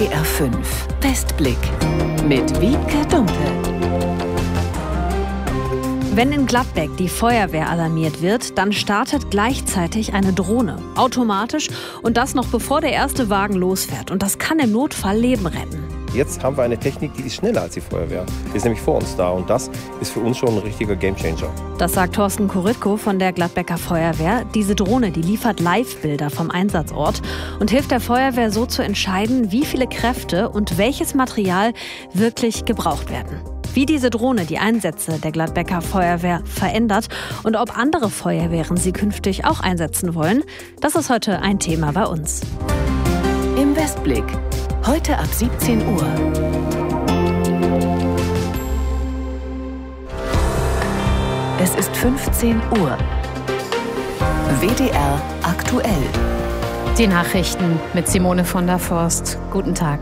WDR 5 Westblick mit Wiebke Dumpe. Wenn in Gladbeck die Feuerwehr alarmiert wird, dann startet gleichzeitig eine Drohne. Automatisch und das noch bevor der erste Wagen losfährt. Und das kann im Notfall Leben retten. Jetzt haben wir eine Technik, die ist schneller als die Feuerwehr. Die ist nämlich vor uns da und das ist für uns schon ein richtiger Gamechanger. Das sagt Thorsten Kuritko von der Gladbecker Feuerwehr. Diese Drohne, die liefert Live-Bilder vom Einsatzort und hilft der Feuerwehr so zu entscheiden, wie viele Kräfte und welches Material wirklich gebraucht werden. Wie diese Drohne die Einsätze der Gladbecker Feuerwehr verändert und ob andere Feuerwehren sie künftig auch einsetzen wollen, das ist heute ein Thema bei uns. Im Westblick. Heute ab 17 Uhr. Es ist 15 Uhr. WDR aktuell. Die Nachrichten mit Simone von der Forst. Guten Tag.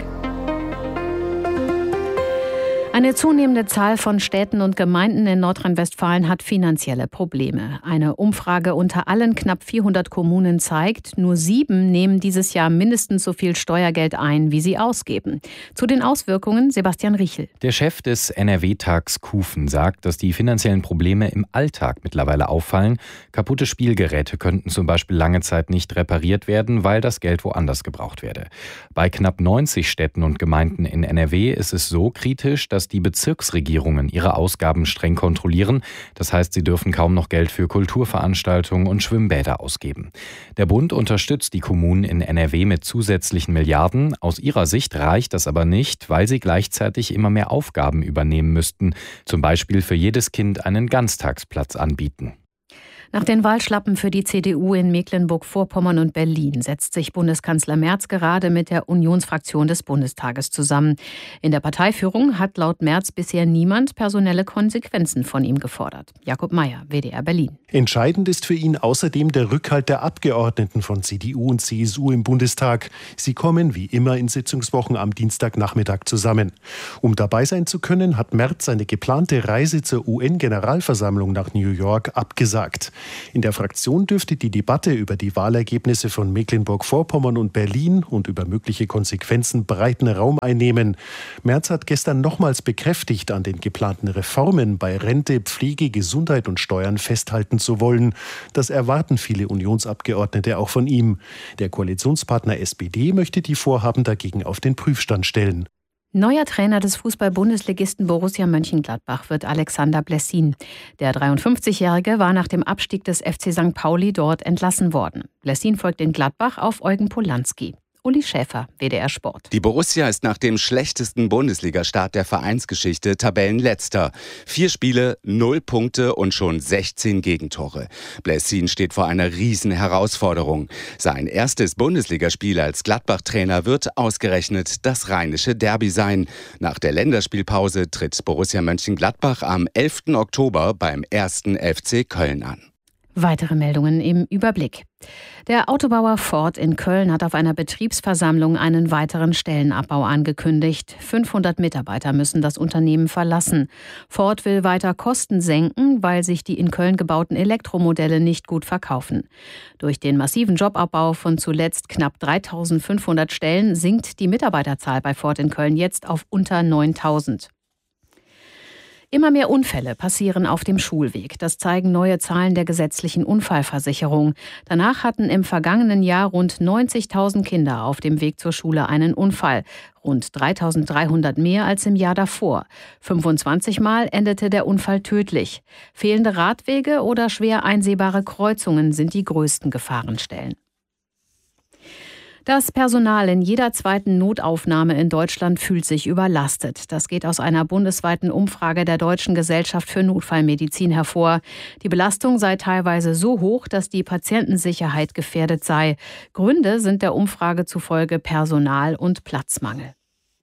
Eine zunehmende Zahl von Städten und Gemeinden in Nordrhein-Westfalen hat finanzielle Probleme. Eine Umfrage unter allen knapp 400 Kommunen zeigt, nur 7 nehmen dieses Jahr mindestens so viel Steuergeld ein, wie sie ausgeben. Zu den Auswirkungen Sebastian Riechel. Der Chef des NRW-Tags Kufen sagt, dass die finanziellen Probleme im Alltag mittlerweile auffallen. Kaputte Spielgeräte könnten zum Beispiel lange Zeit nicht repariert werden, weil das Geld woanders gebraucht werde. Bei knapp 90 Städten und Gemeinden in NRW ist es so kritisch, dass die Bezirksregierungen ihre Ausgaben streng kontrollieren. Das heißt, sie dürfen kaum noch Geld für Kulturveranstaltungen und Schwimmbäder ausgeben. Der Bund unterstützt die Kommunen in NRW mit zusätzlichen Milliarden. Aus ihrer Sicht reicht das aber nicht, weil sie gleichzeitig immer mehr Aufgaben übernehmen müssten. Zum Beispiel für jedes Kind einen Ganztagsplatz anbieten. Nach den Wahlschlappen für die CDU in Mecklenburg-Vorpommern und Berlin setzt sich Bundeskanzler Merz gerade mit der Unionsfraktion des Bundestages zusammen. In der Parteiführung hat laut Merz bisher niemand personelle Konsequenzen von ihm gefordert. Jakob Mayer, WDR Berlin. Entscheidend ist für ihn außerdem der Rückhalt der Abgeordneten von CDU und CSU im Bundestag. Sie kommen wie immer in Sitzungswochen am Dienstagnachmittag zusammen. Um dabei sein zu können, hat Merz seine geplante Reise zur UN-Generalversammlung nach New York abgesagt. In der Fraktion dürfte die Debatte über die Wahlergebnisse von Mecklenburg-Vorpommern und Berlin und über mögliche Konsequenzen breiten Raum einnehmen. Merz hat gestern nochmals bekräftigt, an den geplanten Reformen bei Rente, Pflege, Gesundheit und Steuern festhalten zu wollen. Das erwarten viele Unionsabgeordnete auch von ihm. Der Koalitionspartner SPD möchte die Vorhaben dagegen auf den Prüfstand stellen. Neuer Trainer des Fußball-Bundesligisten Borussia Mönchengladbach wird Alexander Blessin. Der 53-Jährige war nach dem Abstieg des FC St. Pauli dort entlassen worden. Blessin folgt in Gladbach auf Eugen Polanski. Uli Schäfer, WDR Sport. Die Borussia ist nach dem schlechtesten Bundesligastart der Vereinsgeschichte Tabellenletzter. 4 Spiele, 0 Punkte und schon 16 Gegentore. Blessin steht vor einer riesen Herausforderung. Sein erstes Bundesligaspiel als Gladbach-Trainer wird ausgerechnet das rheinische Derby sein. Nach der Länderspielpause tritt Borussia Mönchengladbach am 11. Oktober beim 1. FC Köln an. Weitere Meldungen im Überblick. Der Autobauer Ford in Köln hat auf einer Betriebsversammlung einen weiteren Stellenabbau angekündigt. 500 Mitarbeiter müssen das Unternehmen verlassen. Ford will weiter Kosten senken, weil sich die in Köln gebauten Elektromodelle nicht gut verkaufen. Durch den massiven Jobabbau von zuletzt knapp 3.500 Stellen sinkt die Mitarbeiterzahl bei Ford in Köln jetzt auf unter 9.000. Immer mehr Unfälle passieren auf dem Schulweg. Das zeigen neue Zahlen der gesetzlichen Unfallversicherung. Danach hatten im vergangenen Jahr rund 90.000 Kinder auf dem Weg zur Schule einen Unfall. Rund 3.300 mehr als im Jahr davor. 25 Mal endete der Unfall tödlich. Fehlende Radwege oder schwer einsehbare Kreuzungen sind die größten Gefahrenstellen. Das Personal in jeder zweiten Notaufnahme in Deutschland fühlt sich überlastet. Das geht aus einer bundesweiten Umfrage der Deutschen Gesellschaft für Notfallmedizin hervor. Die Belastung sei teilweise so hoch, dass die Patientensicherheit gefährdet sei. Gründe sind der Umfrage zufolge Personal- und Platzmangel.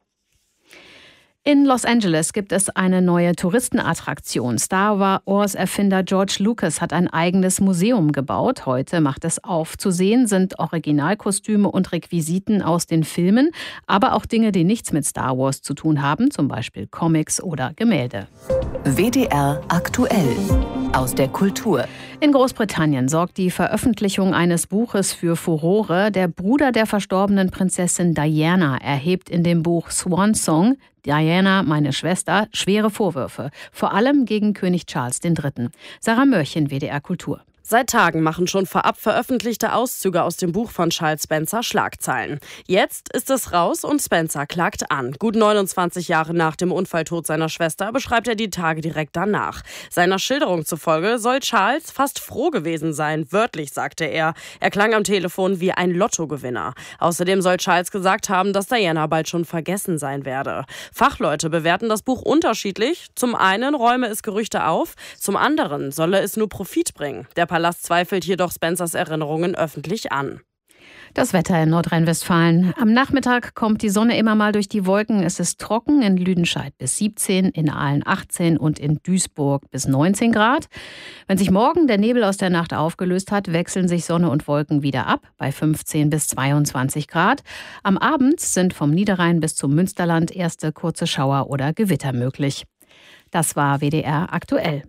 In Los Angeles gibt es eine neue Touristenattraktion. Star Wars-Erfinder George Lucas hat ein eigenes Museum gebaut. Heute macht es auf. Zu sehen sind Originalkostüme und Requisiten aus den Filmen, aber auch Dinge, die nichts mit Star Wars zu tun haben, zum Beispiel Comics oder Gemälde. WDR aktuell. aus der Kultur. In Großbritannien sorgt die Veröffentlichung eines Buches für Furore. Der Bruder der verstorbenen Prinzessin Diana erhebt in dem Buch Swan Song, Diana, meine Schwester, schwere Vorwürfe. Vor allem gegen König Charles III. Sarah Mörchen, WDR Kultur. Seit Tagen machen schon vorab veröffentlichte Auszüge aus dem Buch von Charles Spencer Schlagzeilen. Jetzt ist es raus und Spencer klagt an. Gut 29 Jahre nach dem Unfalltod seiner Schwester beschreibt er die Tage direkt danach. Seiner Schilderung zufolge soll Charles fast froh gewesen sein. Wörtlich sagte er. Er klang am Telefon wie ein Lottogewinner. Außerdem soll Charles gesagt haben, dass Diana bald schon vergessen sein werde. Fachleute bewerten das Buch unterschiedlich. Zum einen räume es Gerüchte auf, zum anderen solle es nur Profit bringen. Der Palast zweifelt jedoch Spencers Erinnerungen öffentlich an. Das Wetter in Nordrhein-Westfalen. Am Nachmittag kommt die Sonne immer mal durch die Wolken. Es ist trocken, in Lüdenscheid bis 17, in Aalen 18 und in Duisburg bis 19 Grad. Wenn sich morgen der Nebel aus der Nacht aufgelöst hat, wechseln sich Sonne und Wolken wieder ab bei 15 bis 22 Grad. Am Abend sind vom Niederrhein bis zum Münsterland erste kurze Schauer oder Gewitter möglich. Das war WDR aktuell.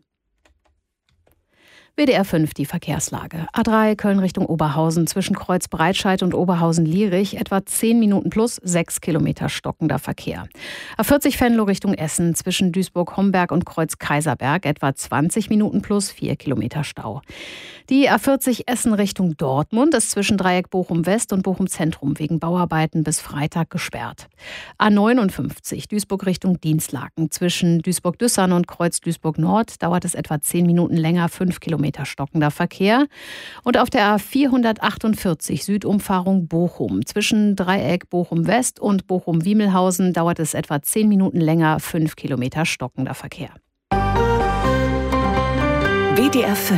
WDR 5, die Verkehrslage. A3 Köln Richtung Oberhausen zwischen Kreuz Breitscheid und Oberhausen-Lierich etwa 10 Minuten plus 6 Kilometer stockender Verkehr. A40 Venlo Richtung Essen zwischen Duisburg-Homberg und Kreuz Kaiserberg etwa 20 Minuten plus 4 Kilometer Stau. Die A40 Essen Richtung Dortmund ist zwischen Dreieck Bochum West und Bochum Zentrum wegen Bauarbeiten bis Freitag gesperrt. A59 Duisburg Richtung Dienstlaken zwischen Duisburg-Düssern und Kreuz Duisburg Nord dauert es etwa 10 Minuten länger, 5 Kilometer stockender Verkehr. Und auf der A448 Südumfahrung Bochum zwischen Dreieck Bochum West und Bochum-Wiemelhausen dauert es etwa 10 Minuten länger, 5 Kilometer stockender Verkehr. WDR 5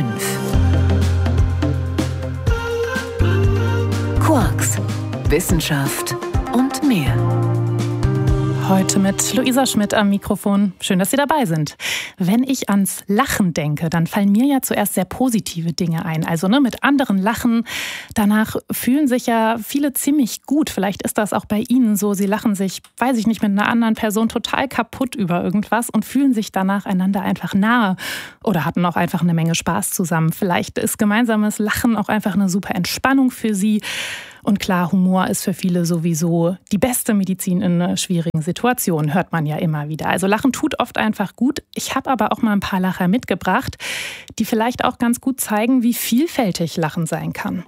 Quarks, Wissenschaft und mehr. Heute mit Luisa Schmidt am Mikrofon. Schön, dass Sie dabei sind. Wenn ich ans Lachen denke, dann fallen mir ja zuerst sehr positive Dinge ein. Also mit anderen lachen. Danach fühlen sich ja viele ziemlich gut. Vielleicht ist das auch bei Ihnen so. Sie lachen sich, weiß ich nicht, mit einer anderen Person total kaputt über irgendwas und fühlen sich danach einander einfach nahe oder hatten auch einfach eine Menge Spaß zusammen. Vielleicht ist gemeinsames Lachen auch einfach eine super Entspannung für Sie. Und klar, Humor ist für viele sowieso die beste Medizin in schwierigen Situationen, hört man ja immer wieder. Also Lachen tut oft einfach gut. Ich habe aber auch mal ein paar Lacher mitgebracht, die vielleicht auch ganz gut zeigen, wie vielfältig Lachen sein kann.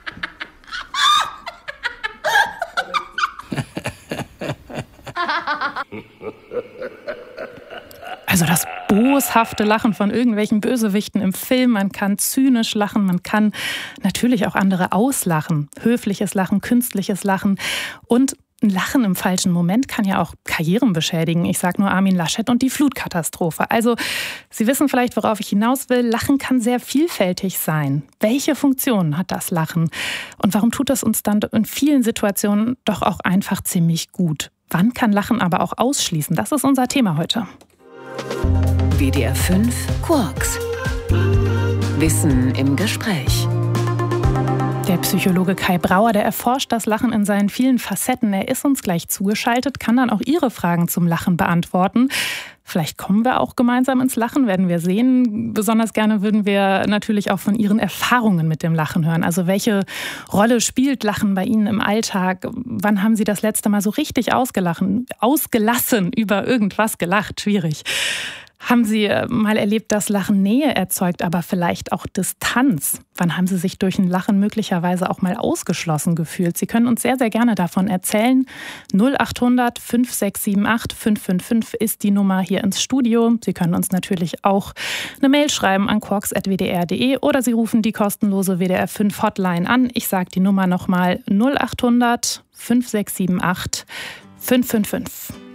Also das boshafte Lachen von irgendwelchen Bösewichten im Film. Man kann zynisch lachen, man kann natürlich auch andere auslachen. Höfliches Lachen, künstliches Lachen. Und ein Lachen im falschen Moment kann ja auch Karrieren beschädigen. Ich sage nur Armin Laschet und die Flutkatastrophe. Also Sie wissen vielleicht, worauf ich hinaus will. Lachen kann sehr vielfältig sein. Welche Funktionen hat das Lachen? Und warum tut es uns dann in vielen Situationen doch auch einfach ziemlich gut? Wann kann Lachen aber auch ausschließen? Das ist unser Thema heute. WDR 5 Quarks. Wissen im Gespräch. Der Psychologe Kai Brauer, der erforscht das Lachen in seinen vielen Facetten. Er ist uns gleich zugeschaltet, kann dann auch Ihre Fragen zum Lachen beantworten. Vielleicht kommen wir auch gemeinsam ins Lachen, werden wir sehen. Besonders gerne würden wir natürlich auch von Ihren Erfahrungen mit dem Lachen hören. Also welche Rolle spielt Lachen bei Ihnen im Alltag? Wann haben Sie das letzte Mal so richtig ausgelassen über irgendwas gelacht? Schwierig. Haben Sie mal erlebt, dass Lachen Nähe erzeugt, aber vielleicht auch Distanz? Wann haben Sie sich durch ein Lachen möglicherweise auch mal ausgeschlossen gefühlt? Sie können uns sehr, sehr gerne davon erzählen. 0800 5678 555 ist die Nummer hier ins Studio. Sie können uns natürlich auch eine Mail schreiben an quarks@wdr.de oder Sie rufen die kostenlose WDR 5 Hotline an. Ich sage die Nummer nochmal: 0800 5678 555.